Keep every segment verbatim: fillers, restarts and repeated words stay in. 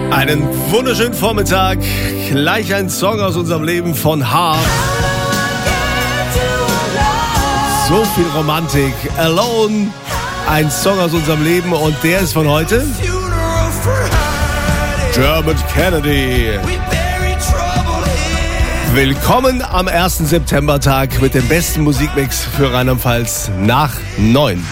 Einen wunderschönen Vormittag. Gleich ein Song aus unserem Leben von H. So viel Romantik. Alone. Ein Song aus unserem Leben und der ist von heute. German Kennedy. Willkommen am ersten Septembertag mit dem besten Musikmix für Rheinland-Pfalz nach neun.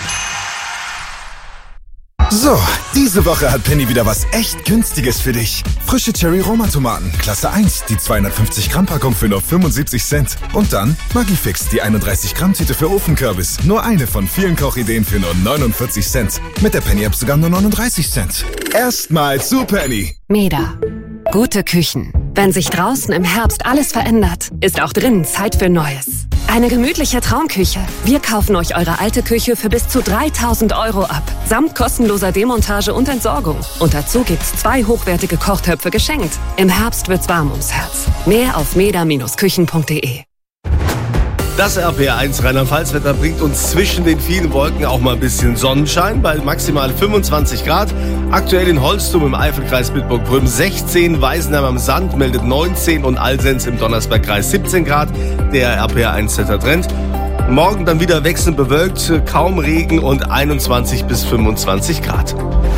So, diese Woche hat Penny wieder was echt Günstiges für dich. Frische Cherry-Roma-Tomaten, Klasse eins, die zweihundertfünfzig Gramm Packung für nur fünfundsiebzig Cent. Und dann Maggi-Fix, die einunddreißig Gramm Tüte für Ofenkürbis. Nur eine von vielen Kochideen für nur neunundvierzig Cent. Mit der Penny-App sogar nur neununddreißig Cent. Erstmal zu Penny. Meda. Gute Küchen. Wenn sich draußen im Herbst alles verändert, ist auch drinnen Zeit für Neues. Eine gemütliche Traumküche. Wir kaufen euch eure alte Küche für bis zu dreitausend Euro ab. Samt kostenloser Demontage und Entsorgung. Und dazu gibt's zwei hochwertige Kochtöpfe geschenkt. Im Herbst wird's warm ums Herz. Mehr auf meda Bindestrich küchen punkt de. Das R P R eins Rheinland-Pfalz-Wetter bringt uns zwischen den vielen Wolken auch mal ein bisschen Sonnenschein bei maximal fünfundzwanzig Grad. Aktuell in Holstum im Eifelkreis Bitburg-Prüm sechzehn, Weisenheim am Sand meldet neunzehn und Alsenz im Donnersbergkreis siebzehn Grad. Der R P R eins-Wetter Trend. Morgen dann wieder wechselnd bewölkt, kaum Regen und einundzwanzig bis fünfundzwanzig Grad.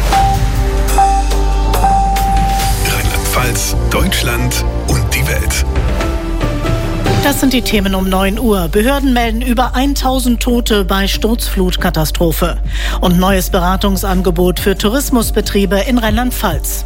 Rheinland-Pfalz, Deutschland und die Welt. Das sind die Themen um neun Uhr. Behörden melden über tausend Tote bei Sturzflutkatastrophe. Und neues Beratungsangebot für Tourismusbetriebe in Rheinland-Pfalz.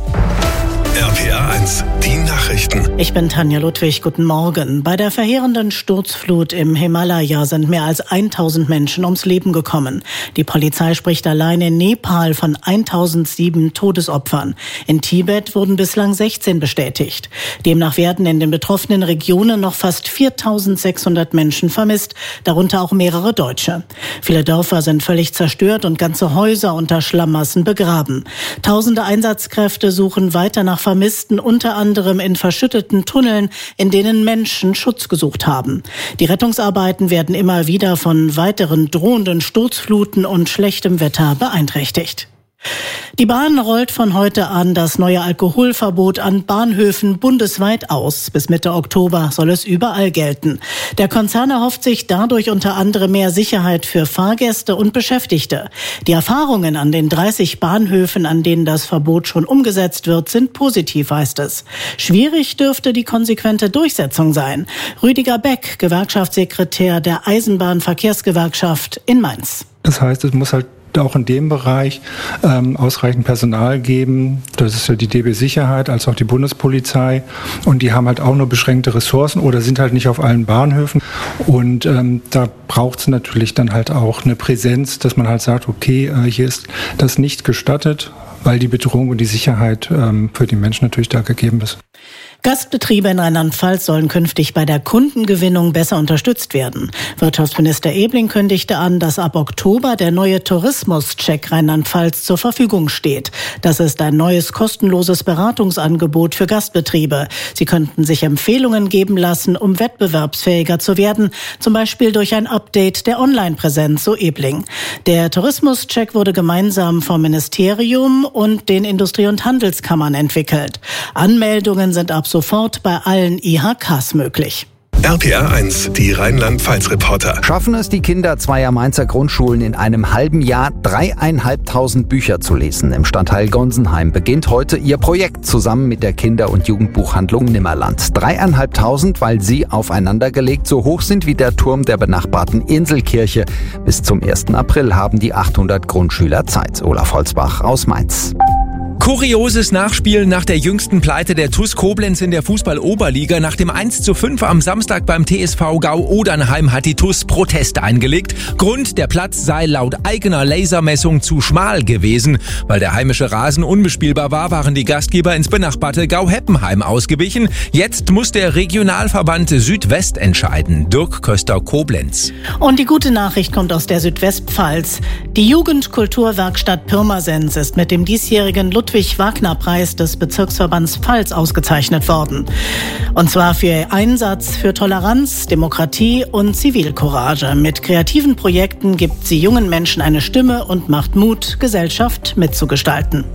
R P R eins, die Nachrichten. Ich bin Tanja Ludwig, guten Morgen. Bei der verheerenden Sturzflut im Himalaya sind mehr als tausend Menschen ums Leben gekommen. Die Polizei spricht allein in Nepal von tausendsieben Todesopfern. In Tibet wurden bislang sechzehn bestätigt. Demnach werden in den betroffenen Regionen noch fast viertausendsechshundert Menschen vermisst, darunter auch mehrere Deutsche. Viele Dörfer sind völlig zerstört und ganze Häuser unter Schlammmassen begraben. Tausende Einsatzkräfte suchen weiter nach Vermissten, unter anderem in verschütteten Tunneln, in denen Menschen Schutz gesucht haben. Die Rettungsarbeiten werden immer wieder von weiteren drohenden Sturzfluten und schlechtem Wetter beeinträchtigt. Die Bahn rollt von heute an das neue Alkoholverbot an Bahnhöfen bundesweit aus. Bis Mitte Oktober soll es überall gelten. Der Konzern erhofft sich dadurch unter anderem mehr Sicherheit für Fahrgäste und Beschäftigte. Die Erfahrungen an den dreißig Bahnhöfen, an denen das Verbot schon umgesetzt wird, sind positiv, heißt es. Schwierig dürfte die konsequente Durchsetzung sein. Rüdiger Beck, Gewerkschaftssekretär der Eisenbahnverkehrsgewerkschaft in Mainz. Das heißt, es muss halt auch in dem Bereich ähm, ausreichend Personal geben. Das ist ja die D B Sicherheit, als auch die Bundespolizei. Und die haben halt auch nur beschränkte Ressourcen oder sind halt nicht auf allen Bahnhöfen. Und ähm, da braucht es natürlich dann halt auch eine Präsenz, dass man halt sagt, okay, äh, hier ist das nicht gestattet, weil die Bedrohung und die Sicherheit ähm, für die Menschen natürlich da gegeben ist. Gastbetriebe in Rheinland-Pfalz sollen künftig bei der Kundengewinnung besser unterstützt werden. Wirtschaftsminister Ebling kündigte an, dass ab Oktober der neue Tourismus-Check Rheinland-Pfalz zur Verfügung steht. Das ist ein neues kostenloses Beratungsangebot für Gastbetriebe. Sie könnten sich Empfehlungen geben lassen, um wettbewerbsfähiger zu werden, zum Beispiel durch ein Update der Online-Präsenz, so Ebling. Der Tourismus-Check wurde gemeinsam vom Ministerium und den Industrie- und Handelskammern entwickelt. Anmeldungen sind ab sofort bei allen I H Ks möglich. R P R eins, die Rheinland-Pfalz-Reporter. Schaffen es die Kinder zweier Mainzer Grundschulen in einem halben Jahr, dreieinhalbtausend Bücher zu lesen? Im Stadtteil Gonsenheim beginnt heute ihr Projekt zusammen mit der Kinder- und Jugendbuchhandlung Nimmerland. Dreieinhalbtausend, weil sie aufeinandergelegt so hoch sind wie der Turm der benachbarten Inselkirche. Bis zum ersten April haben die achthundert Grundschüler Zeit. Olaf Holzbach aus Mainz. Kurioses Nachspielen nach der jüngsten Pleite der T U S Koblenz in der Fußball-Oberliga. Nach dem eins zu fünf am Samstag beim T S V Gau-Odernheim hat die T U S Protest eingelegt. Grund, der Platz sei laut eigener Lasermessung zu schmal gewesen. Weil der heimische Rasen unbespielbar war, waren die Gastgeber ins benachbarte Gau-Heppenheim ausgewichen. Jetzt muss der Regionalverband Südwest entscheiden. Dirk Köster-Koblenz. Und die gute Nachricht kommt aus der Südwestpfalz. Die Jugendkulturwerkstatt Pirmasens ist mit dem diesjährigen Ludwig-Wagner-Preis des Bezirksverbands Pfalz ausgezeichnet worden. Und zwar für ihr Einsatz für Toleranz, Demokratie und Zivilcourage. Mit kreativen Projekten gibt sie jungen Menschen eine Stimme und macht Mut, Gesellschaft mitzugestalten.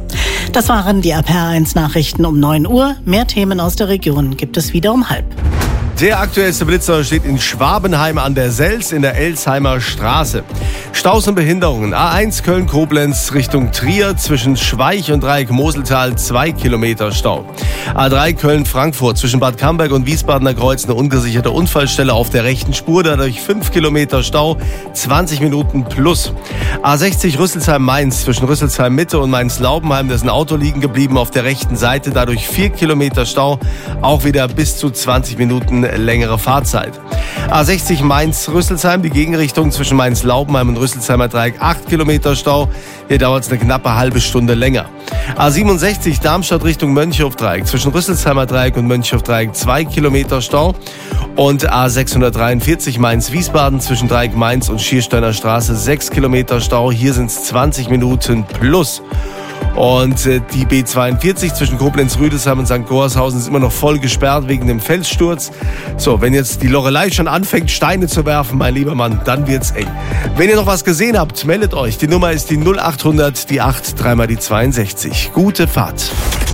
Das waren die R P R eins Nachrichten um neun Uhr. Mehr Themen aus der Region gibt es wieder um halb. Der aktuellste Blitzer steht in Schwabenheim an der Sels in der Elsheimer Straße. Staus und Behinderungen. A eins Köln-Koblenz Richtung Trier zwischen Schweich und Dreieck-Moseltal zwei Kilometer Stau. A drei Köln-Frankfurt zwischen Bad Camberg und Wiesbadener Kreuz eine ungesicherte Unfallstelle auf der rechten Spur, dadurch fünf Kilometer Stau, zwanzig Minuten plus. A sechzig Rüsselsheim-Mainz zwischen Rüsselsheim-Mitte und Mainz-Laubenheim, da ist ein Auto liegen geblieben auf der rechten Seite, dadurch vier Kilometer Stau, auch wieder bis zu zwanzig Minuten längere Fahrzeit. A sechzig Mainz-Rüsselsheim, die Gegenrichtung zwischen Mainz-Laubenheim und Rüsselsheimer Dreieck, acht Kilometer Stau. Hier dauert es eine knappe halbe Stunde länger. A siebenundsechzig Darmstadt Richtung Mönchhof-Dreieck, zwischen Rüsselsheimer Dreieck und Mönchhof-Dreieck, zwei Kilometer Stau. Und A sechshundertdreiundvierzig Mainz-Wiesbaden zwischen Dreieck Mainz und Schiersteiner Straße, sechs Kilometer Stau. Hier sind es zwanzig Minuten plus. Und äh, die B zweiundvierzig zwischen Koblenz-Rüdesheim und Sankt Goarshausen ist immer noch voll gesperrt wegen dem Felssturz. So, wenn jetzt die Lorelei schon anfängt, Steine zu werfen, mein lieber Mann, dann wird's eng. Wenn ihr noch was gesehen habt, meldet euch. Die Nummer ist die null achthundert, die acht, dreimal die zweiundsechzig. Gute Fahrt.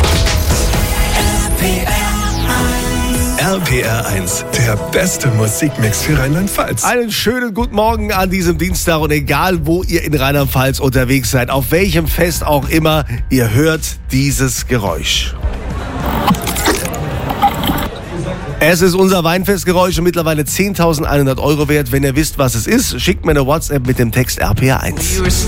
R P R eins, der beste Musikmix für Rheinland-Pfalz. Einen schönen guten Morgen an diesem Dienstag und egal, wo ihr in Rheinland-Pfalz unterwegs seid, auf welchem Fest auch immer, ihr hört dieses Geräusch. Es ist unser Weinfestgeräusch und mittlerweile zehntausendeinhundert Euro wert. Wenn ihr wisst, was es ist, schickt mir eine WhatsApp mit dem Text R P R eins.